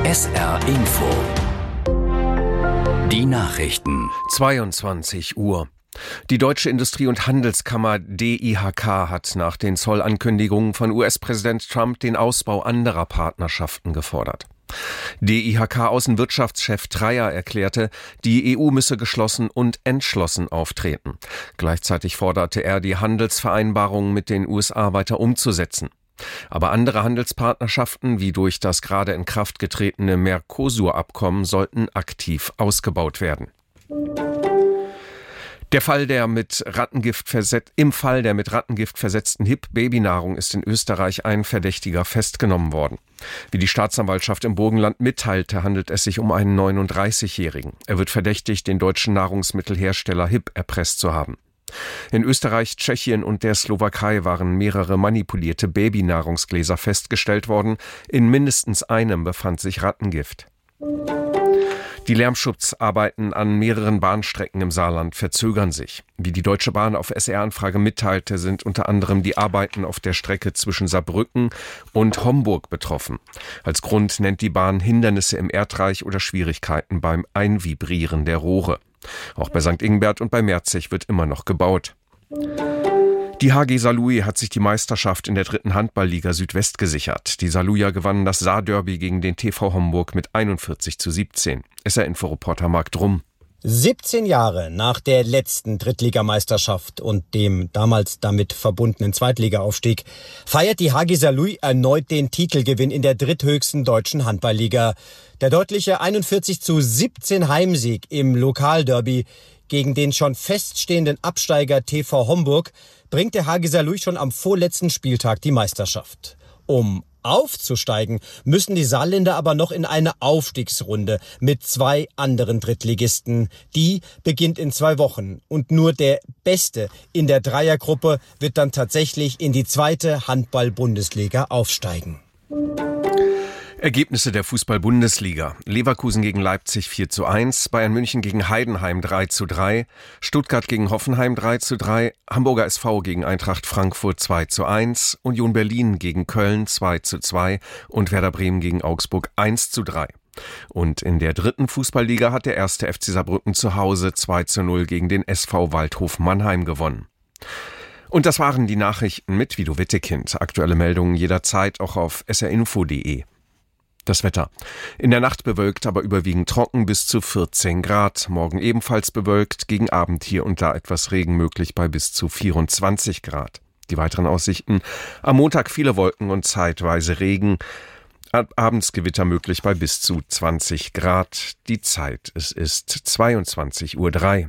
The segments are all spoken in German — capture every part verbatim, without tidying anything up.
S R Info. Die Nachrichten. zweiundzwanzig Uhr. Die Deutsche Industrie- und Handelskammer D I H K hat nach den Zollankündigungen von U S-Präsident Trump den Ausbau anderer Partnerschaften gefordert. D I H K-Außenwirtschaftschef Dreyer erklärte, die E U müsse geschlossen und entschlossen auftreten. Gleichzeitig forderte er, die Handelsvereinbarungen mit den U S A weiter umzusetzen. Aber andere Handelspartnerschaften, wie durch das gerade in Kraft getretene Mercosur-Abkommen, sollten aktiv ausgebaut werden. Der Fall der mit Rattengift verset- Im Fall der mit Rattengift versetzten H I P-Babynahrung ist in Österreich ein Verdächtiger festgenommen worden. Wie die Staatsanwaltschaft im Burgenland mitteilte, handelt es sich um einen neununddreißigjährigen. Er wird verdächtigt, den deutschen Nahrungsmittelhersteller H I P erpresst zu haben. In Österreich, Tschechien und der Slowakei waren mehrere manipulierte Babynahrungsgläser festgestellt worden. In mindestens einem befand sich Rattengift. Die Lärmschutzarbeiten an mehreren Bahnstrecken im Saarland verzögern sich. Wie die Deutsche Bahn auf S R-Anfrage mitteilte, sind unter anderem die Arbeiten auf der Strecke zwischen Saarbrücken und Homburg betroffen. Als Grund nennt die Bahn Hindernisse im Erdreich oder Schwierigkeiten beim Einvibrieren der Rohre. Auch bei Sankt Ingbert und bei Merzig wird immer noch gebaut. Die H G Saarlouis hat sich die Meisterschaft in der dritten Handballliga Südwest gesichert. Die Saarlouier gewannen das Saarderby gegen den T V Homburg mit einundvierzig zu siebzehn. S R-Info-Reporter Marc Drumm. siebzehn Jahre nach der letzten Drittligameisterschaft und dem damals damit verbundenen Zweitligaaufstieg feiert die H G Saarlouis erneut den Titelgewinn in der dritthöchsten deutschen Handballliga. Der deutliche einundvierzig zu siebzehn Heimsieg im Lokalderby gegen den schon feststehenden Absteiger T V Homburg bringt der H G Saarlouis schon am vorletzten Spieltag die Meisterschaft. Um aufzusteigen, müssen die Saarländer aber noch in eine Aufstiegsrunde mit zwei anderen Drittligisten. Die beginnt in zwei Wochen und nur der Beste in der Dreiergruppe wird dann tatsächlich in die zweite Handball-Bundesliga aufsteigen. Ergebnisse der Fußball-Bundesliga. Leverkusen gegen Leipzig vier zu eins, Bayern München gegen Heidenheim drei zu drei, Stuttgart gegen Hoffenheim drei zu drei, Hamburger S V gegen Eintracht Frankfurt zwei zu eins, Union Berlin gegen Köln zwei zu zwei und Werder Bremen gegen Augsburg eins zu drei. Und in der dritten Fußballliga hat der erste F C Saarbrücken zu Hause zwei zu null gegen den S V Waldhof Mannheim gewonnen. Und das waren die Nachrichten mit Guido Wittekind. Aktuelle Meldungen jederzeit auch auf s r info punkt d e. Das Wetter. In der Nacht bewölkt, aber überwiegend trocken bis zu vierzehn Grad. Morgen ebenfalls bewölkt, gegen Abend hier und da etwas Regen möglich bei bis zu vierundzwanzig Grad. Die weiteren Aussichten. Am Montag viele Wolken und zeitweise Regen. Ab abends Gewitter möglich bei bis zu zwanzig Grad. Die Zeit, es ist zweiundzwanzig Uhr drei.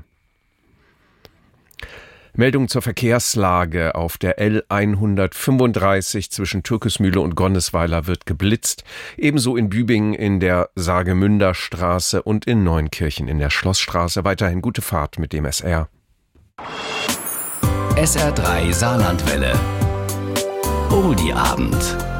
Meldung zur Verkehrslage. Auf der L hundertfünfunddreißig zwischen Türkesmühle und Gonnesweiler wird geblitzt. Ebenso in Bübingen in der Saargemünder Straße und in Neunkirchen in der Schlossstraße. Weiterhin gute Fahrt mit dem S R. S R drei Saarlandwelle. Oldie Abend.